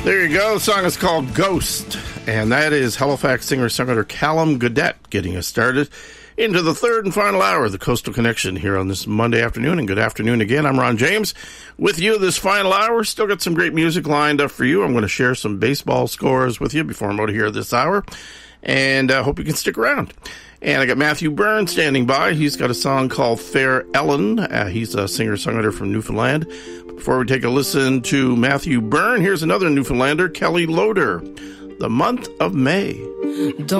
There you go. The song is called Ghost, and that is Halifax singer-songwriter Callum Godet getting us started into the third and final hour of the Coastal Connection here on this Monday afternoon. And good afternoon again. I'm Ron James with you this final hour. Still got some great music lined up for you. I'm going to share some baseball scores with you before I'm out of here this hour, and I hope you can stick around. And I got Matthew Byrne standing by. He's got a song called Fair Ellen. He's a singer-songwriter from Newfoundland. Before we take a listen to Matthew Byrne, here's another Newfoundlander, Kelly Loader, The Month of May. Don't